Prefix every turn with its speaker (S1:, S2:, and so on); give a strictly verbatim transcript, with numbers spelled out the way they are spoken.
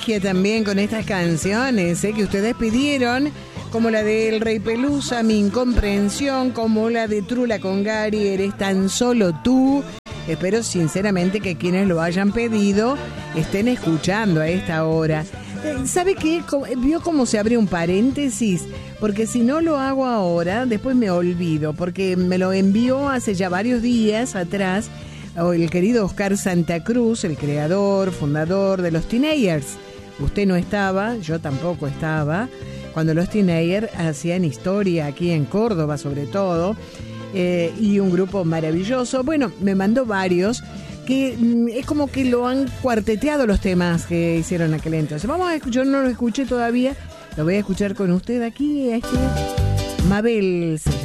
S1: nostalgia también con estas canciones ¿eh? que ustedes pidieron, como la de El Rey Pelusa, Mi Incomprensión, como la de Trula con Gary, Eres tan solo tú. Espero sinceramente que quienes lo hayan pedido estén escuchando a esta hora. ¿Sabe qué? ¿Vio cómo se abre un paréntesis? Porque si no lo hago ahora, después me olvido, porque me lo envió hace ya varios días atrás el querido Oscar Santa Cruz, el creador, fundador de los Teenagers. Usted no estaba, yo tampoco estaba, cuando los Teenagers hacían historia aquí en Córdoba sobre todo, eh, y un grupo maravilloso. Bueno, me mandó varios que mm, es como que lo han cuarteteado los temas que hicieron aquel entonces. Vamos a escuchar, yo no lo escuché todavía, lo voy a escuchar con usted aquí, este Mabel se llama.